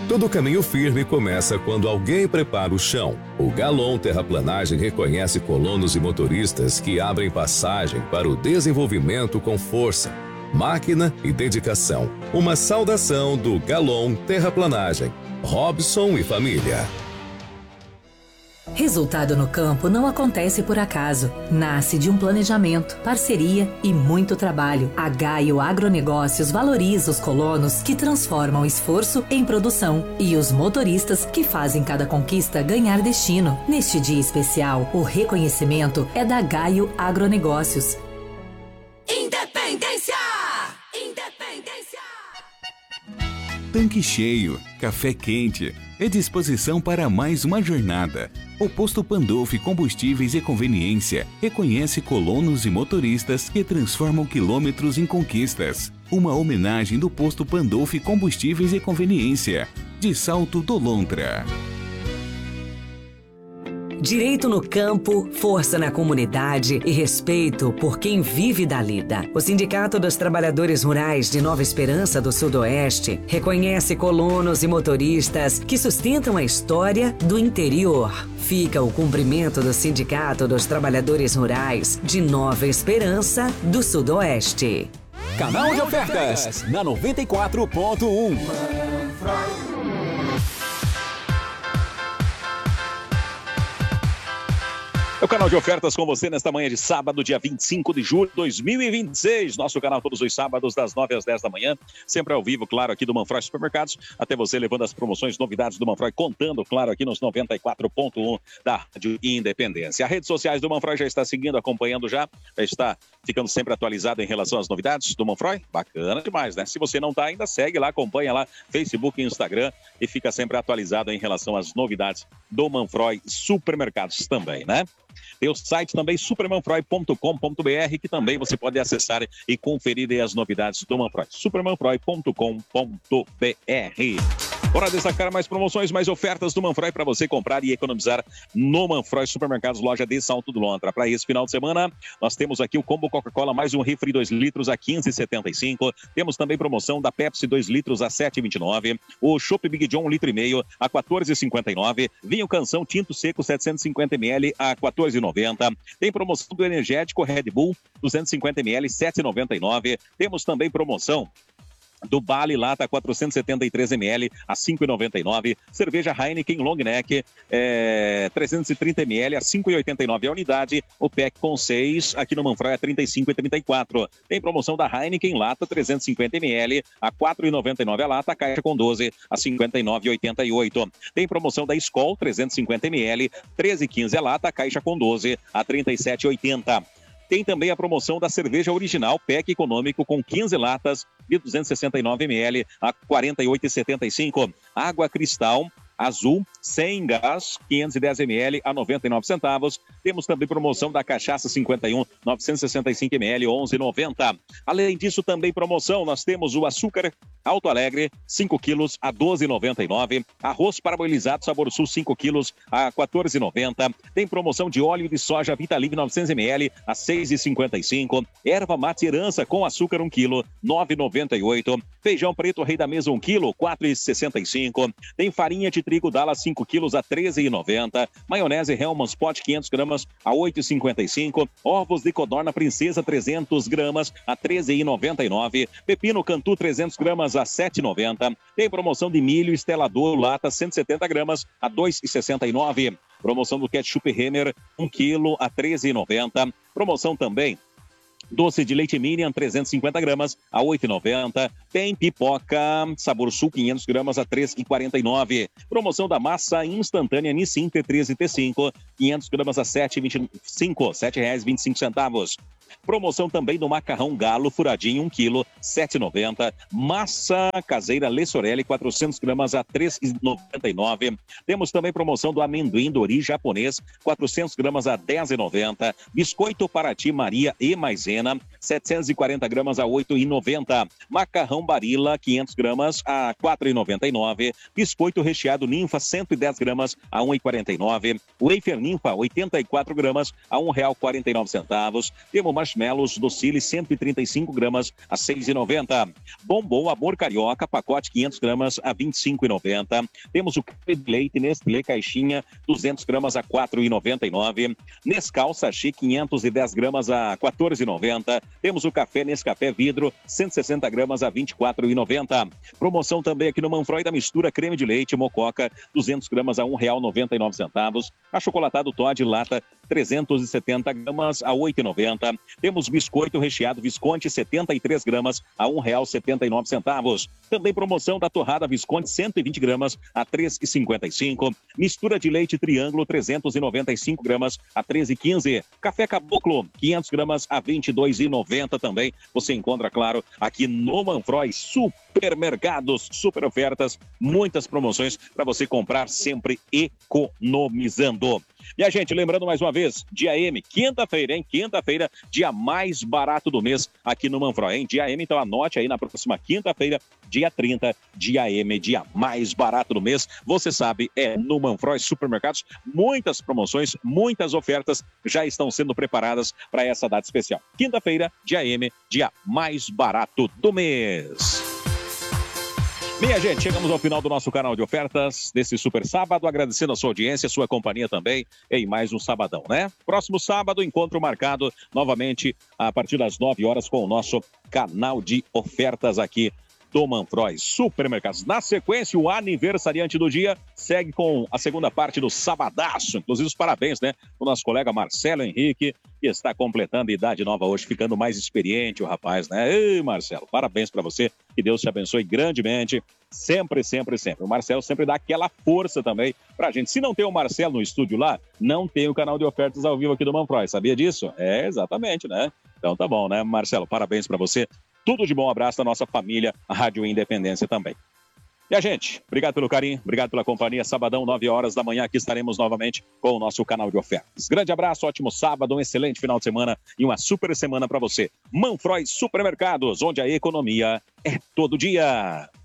Todo caminho firme começa quando alguém prepara o chão. O Galon Terraplanagem reconhece colonos e motoristas que abrem passagem para o desenvolvimento com força, máquina e dedicação. Uma saudação do Galon Terraplanagem. Robson e família. Resultado no campo não acontece por acaso. Nasce de um planejamento, parceria e muito trabalho. A Gaio Agronegócios valoriza os colonos que transformam esforço em produção e os motoristas que fazem cada conquista ganhar destino. Neste dia especial, o reconhecimento é da Gaio Agronegócios. Independência! Independência! Tanque cheio, café quente e disposição para mais uma jornada. O Posto Pandolfi Combustíveis e Conveniência reconhece colonos e motoristas que transformam quilômetros em conquistas. Uma homenagem do Posto Pandolfi Combustíveis e Conveniência, de Salto do Lontra. Direito no campo, força na comunidade e respeito por quem vive da lida. O Sindicato dos Trabalhadores Rurais de Nova Esperança do Sudoeste reconhece colonos e motoristas que sustentam a história do interior. Fica o cumprimento do Sindicato dos Trabalhadores Rurais de Nova Esperança do Sudoeste. Canal de ofertas na 94.1. O canal de ofertas com você nesta manhã de sábado, dia 25 de julho de 2026. Nosso canal todos os sábados, das 9 às 10 da manhã. Sempre ao vivo, claro, aqui do Manfroy Supermercados. Até você levando as promoções, novidades do Manfroy, contando, claro, aqui nos 94.1 da Rádio Independência. As redes sociais do Manfroy já está seguindo, acompanhando já está ficando sempre atualizado em relação às novidades do Manfroy. Bacana demais, né? Se você não está ainda, segue lá, acompanha lá, Facebook e Instagram e fica sempre atualizado em relação às novidades do Manfroy Supermercados também, né? Tem o site também, supermanfroy.com.br, que também você pode acessar e conferir as novidades do Manfroy. supermanfroy.com.br. Bora destacar mais promoções, mais ofertas do Manfroy para você comprar e economizar no Manfroy Supermercados, loja de Salto do Lontra. Para esse final de semana, nós temos aqui o combo Coca-Cola, mais um refri 2 litros a R$ 15,75. Temos também promoção da Pepsi 2 litros a R$ 7,29. O Chopp Big John 1,5 litro a R$ 14,59. Vinho Canção Tinto Seco 750 ml a R$ 14,90. Tem promoção do energético Red Bull 250 ml, R$ 7,99. Temos também promoção do Bali Lata 473 ml a R$ 5,99. Cerveja Heineken Long Neck 330 ml a R$ 5,89 a unidade. O pack com 6 aqui no Manfroy a R$ 35,34. Tem promoção da Heineken Lata 350 ml a R$ 4,99 a lata, a caixa com 12 a R$ 59,88. Tem promoção da Skol 350 ml, R$ 13,15 a lata, a caixa com 12 a R$ 37,80. Tem também a promoção da cerveja original PEC econômico com 15 latas de 269 ml a R$ 48,75. Água Cristal Azul, sem gás, 510 ml a 99 centavos. Temos também promoção da cachaça 51, 965 ml, 11,90. Além disso, também promoção, nós temos o açúcar Alto Alegre, 5 quilos a 12,99. Arroz parabolizado Sabor Sul, 5 quilos a 14,90. Tem promoção de óleo de soja Vitalive 900 ml a 6,55. Erva mate herança com açúcar 1 quilo, 9,98. Feijão preto Rei da Mesa 1 quilo, 4,65. Tem farinha de trigo Dallas 5 quilos a 13,90. Maionese Hellmann's Pot 500 gramas a 8,55. Ovos de codorna Princesa 300 gramas a 13,99. Pepino Cantu 300 gramas a 7,90. Tem promoção de milho Estelador lata 170 gramas a 2,69. Promoção do ketchup Renner 1 quilo a 13,90. Promoção também doce de leite Minion, 350 gramas a 8,90. Tem pipoca Sabor Sul, 500 gramas a 3,49. Promoção da massa instantânea Nissin T13 e T5, 500 gramas a 7,25, R$ 7,25. Promoção também do macarrão Galo furadinho, 1 quilo, 7,90. Massa caseira Le Sorelli, 400 gramas a 3,99. Temos também promoção do amendoim Dori japonês, 400 gramas a 10,90. Biscoito Paraty Maria e Maisena, 740 gramas a 8,90. Macarrão Barilla, 500 gramas a 4,99. Biscoito recheado Ninfa, 110 gramas a 1,49. Wafer Ninfa, 84 gramas a R$ 1,49. Temos marshmallows Docile 135 gramas a 6,90. Bombom Amor Carioca, pacote 500 gramas a 25,90. Temos o café de leite Nestlé caixinha 200 gramas a 4,99. Nescau sachê 510 gramas a 14,90. Temos o café Nescafé vidro 160 gramas a 24,90. Promoção também aqui no Manfroy da mistura creme de leite Mococa 200 gramas a R$ 1,99. Achocolatado Toddy lata 370 gramas a 8,90. Temos biscoito recheado Visconti 73 gramas a R$ 1,79. Também promoção da torrada Visconti 120 gramas a 3,55. Mistura de leite Triângulo 395 gramas a 13,15. Café Caboclo 500 gramas a 22,90 também. Você encontra, claro, aqui no Manfroy Supermercados, super ofertas, muitas promoções para você comprar sempre economizando. E a gente, lembrando mais uma vez, dia M, quinta-feira, hein? Quinta-feira, dia mais barato do mês aqui no Manfroy, hein? Dia M, então anote aí na próxima quinta-feira, dia 30, dia M, dia mais barato do mês. Você sabe, é no Manfroy Supermercados. Muitas promoções, muitas ofertas já estão sendo preparadas para essa data especial. Quinta-feira, dia M, dia mais barato do mês. Minha gente, chegamos ao final do nosso canal de ofertas desse super sábado, agradecendo a sua audiência, a sua companhia também em mais um sabadão, né? Próximo sábado, encontro marcado novamente a partir das 9 horas com o nosso canal de ofertas aqui do Manfroy Supermercados. Na sequência, o aniversariante do dia segue com a segunda parte do Sabadaço. Inclusive, os parabéns, né? O nosso colega Marcelo Henrique, que está completando idade nova hoje, ficando mais experiente o rapaz, né? Ei, Marcelo, parabéns para você. Que Deus te abençoe grandemente. Sempre, sempre, sempre. O Marcelo sempre dá aquela força também pra gente. Se não tem o Marcelo no estúdio lá, não tem o canal de ofertas ao vivo aqui do Manfroy. Sabia disso? É, exatamente, né? Então tá bom, né? Marcelo, parabéns pra você. Tudo de bom, abraço da nossa família, a Rádio Independência também. E a gente, obrigado pelo carinho, obrigado pela companhia. Sabadão, 9 horas da manhã, aqui estaremos novamente com o nosso canal de ofertas. Grande abraço, ótimo sábado, um excelente final de semana e uma super semana para você. Manfroy Supermercados, onde a economia é todo dia.